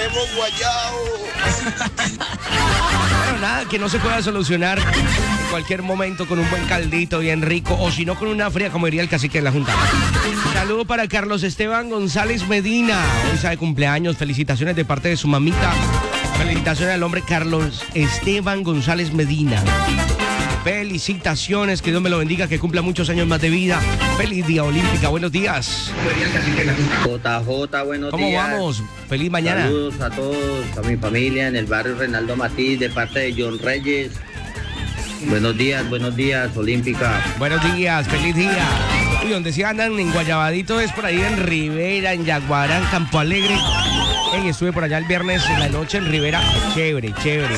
tenemos guayao. Bueno, nada, que no se pueda solucionar en cualquier momento con un buen caldito bien rico, o si no con una fría, como diría el cacique en la junta. Saludo para Carlos Esteban González Medina. Hoy está de cumpleaños. Felicitaciones de parte de su mamita. Felicitaciones al hombre Carlos Esteban González Medina. Felicitaciones, que Dios me lo bendiga, que cumpla muchos años más de vida. Feliz Día Olímpica, buenos días. JJ, buenos días. ¿Cómo vamos? Feliz mañana. Saludos a todos, a mi familia en el barrio Reinaldo Matiz, de parte de John Reyes. Buenos días, Olímpica. Buenos días, feliz día. Uy, donde sí andan en Guayabadito es por ahí en Rivera, en Yaguarán, Campo Alegre. Estuve por allá el viernes en la noche en Rivera. Chévere.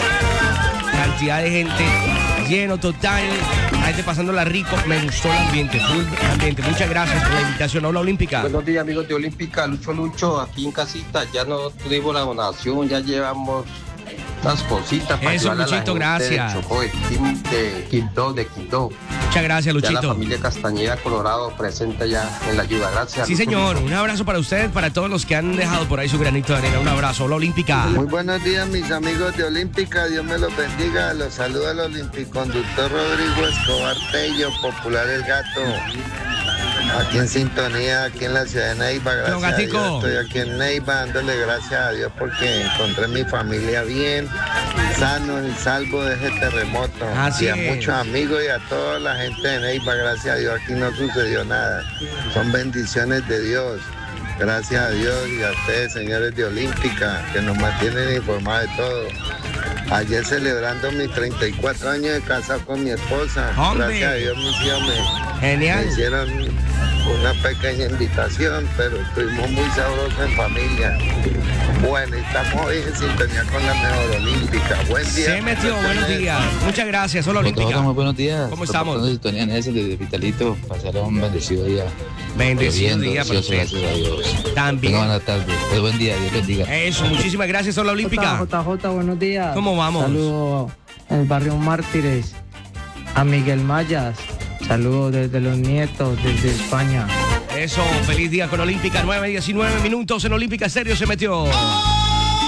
Cantidad de gente, lleno total. La gente pasándola rico. Me gustó el ambiente, full ambiente. Muchas gracias por la invitación. Hola, Olímpica. Buenos días, amigos de Olímpica. Lucho, aquí en casita. Ya no tuvimos la donación, ya llevamos unas cositas para eso, ayudar a la Luchito, gente gracias. de Chocó, de Quibdó. Muchas gracias, Ya la Luchito. familia Castañeda Colorado presente ya en la ayuda. Gracias. Sí, señor. Un abrazo para usted, para todos los que han dejado por ahí su granito de arena. Un abrazo. Hola, Olímpica. Muy buenos días, mis amigos de Olímpica. Dios me los bendiga. Los saluda el olimpiconductor Rodrigo Escobar Tello, popular El Gato. Aquí en sintonía, aquí en la ciudad de Neiva. Gracias a Dios. Estoy aquí en Neiva dándole gracias a Dios porque encontré mi familia bien, sano y salvo de ese terremoto. Así y a es. muchos amigos y a toda la gente de Neiva, gracias a Dios. Aquí no sucedió nada. Son bendiciones de Dios. Gracias a Dios y a ustedes, señores de Olímpica, que nos mantienen informados de todo. Ayer celebrando mis 34 años de casado con mi esposa. ¡Hombre! Gracias a Dios mis hijos Genial. me hicieron una pequeña invitación, pero estuvimos muy sabrosos en familia. Bueno, estamos hoy en sintonía con la mejor Olímpica. Buen día. Se metió, buenos días. Muchas gracias. Hola, Olímpica. Muy buenos días. ¿Cómo estamos? En sintonía en ese desde Vitalito. Pasar un bendecido día. Bendecido Lloviendo, día para delicioso, usted. gracias a Dios. También. Tenga buena tarde. Pues buen día, Dios bendiga. Eso, muchísimas gracias. Hola, Olímpica. JJ, buenos días. ¿Cómo vamos? Saludos en el barrio Mártires a Miguel Mayas. Saludos desde Los Nietos, desde España. Eso, feliz día con Olímpica. 9:19 minutos en Olímpica Estéreo se metió.